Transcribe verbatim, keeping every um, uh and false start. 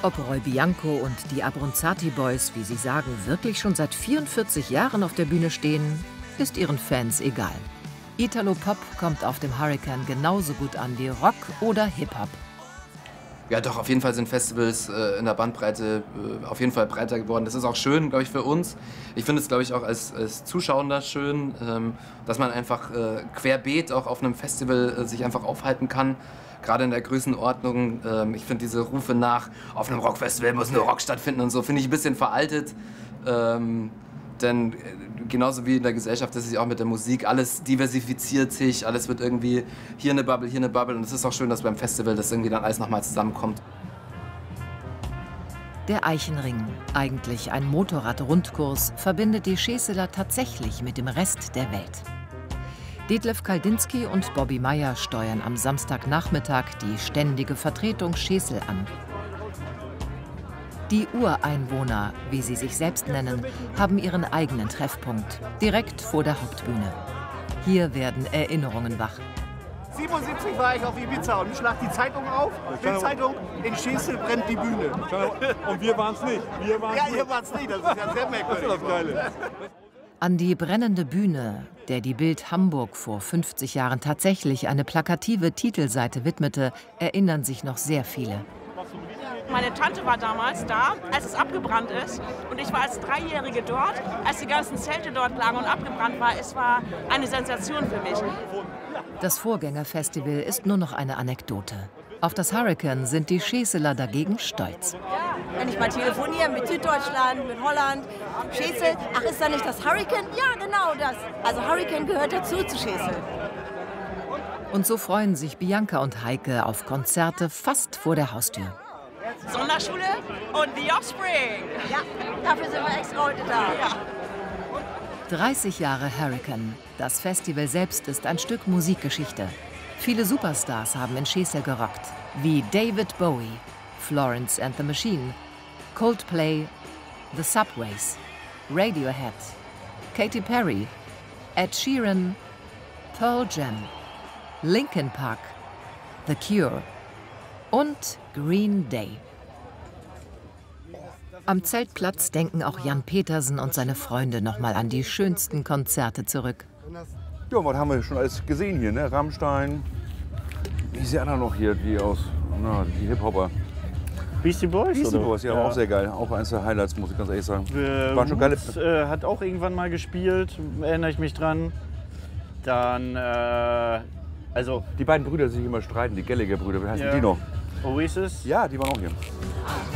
Ob Roy Bianco und die Abronzati Boys, wie sie sagen, wirklich schon seit vierundvierzig Jahren auf der Bühne stehen, ist ihren Fans egal. Italo-Pop kommt auf dem Hurricane genauso gut an wie Rock oder Hip-Hop. Ja doch, auf jeden Fall sind Festivals äh, in der Bandbreite äh, auf jeden Fall breiter geworden. Das ist auch schön, glaube ich, für uns. Ich finde es, glaube ich, auch als, als Zuschauer schön, ähm, dass man einfach äh, querbeet auch auf einem Festival äh, sich einfach aufhalten kann. Gerade in der Größenordnung. Ähm, ich finde diese Rufe nach, auf einem Rockfestival muss nur Rock stattfinden und so, finde ich ein bisschen veraltet. Ähm, denn äh, genauso wie in der Gesellschaft ist es ja auch mit der Musik, alles diversifiziert sich, alles wird irgendwie hier eine Bubble, hier eine Bubble. Und es ist auch schön, dass beim Festival das irgendwie dann alles nochmal zusammenkommt. Der Eichenring, eigentlich ein Motorrad-Rundkurs, verbindet die Scheseler tatsächlich mit dem Rest der Welt. Detlef Kaldinski und Bobby Meyer steuern am Samstagnachmittag die ständige Vertretung Schesel an. Die Ureinwohner, wie sie sich selbst nennen, haben ihren eigenen Treffpunkt, direkt vor der Hauptbühne. Hier werden Erinnerungen wach. siebenundsiebzig war ich auf Ibiza und ich schlag die Zeitung auf. Die Zeitung, in Schesel brennt die Bühne. Und wir waren es nicht. Wir waren's ja, nicht. ihr wart es nicht. Das ist ja sehr merkwürdig. Das ist das Geile. An die brennende Bühne, der die Bild Hamburg vor fünfzig Jahren tatsächlich eine plakative Titelseite widmete, erinnern sich noch sehr viele. Meine Tante war damals da, als es abgebrannt ist. Und ich war als Dreijährige dort, als die ganzen Zelte dort lagen und abgebrannt war. Es war eine Sensation für mich. Das Vorgängerfestival ist nur noch eine Anekdote. Auf das Hurricane sind die Scheseler dagegen stolz. Wenn ich mal telefoniere mit Süddeutschland, mit Holland, Schesel, ach, ist da nicht das Hurricane? Ja, genau das. Also Hurricane gehört dazu zu Schesel. Und so freuen sich Bianca und Heike auf Konzerte fast vor der Haustür. Sonderschule und The Offspring. Ja, dafür sind wir extra heute da. Ja. dreißig Jahre Hurricane. Das Festival selbst ist ein Stück Musikgeschichte. Viele Superstars haben in Schesel gerockt, wie David Bowie, Florence and the Machine, Coldplay, The Subways, Radiohead, Katy Perry, Ed Sheeran, Pearl Jam, Linkin Park, The Cure und Green Day. Am Zeltplatz denken auch Jan Petersen und seine Freunde noch mal an die schönsten Konzerte zurück. Ja, was haben wir schon alles gesehen hier, ne? Rammstein. Wie ist die anderen noch hier, die aus, na, die Hip-Hopper. Beastie Boys? Beastie oder? Boys, ja, ja, auch sehr geil. Auch eines der Highlights, muss ich ganz ehrlich sagen. Äh, Waren schon geile. Roots, äh, hat auch irgendwann mal gespielt, erinnere ich mich dran. Dann, äh, also... Die beiden Brüder, die sich immer streiten, die Gallagher-Brüder, wie heißen Ja. die noch? Oasis? Ja, die waren auch hier.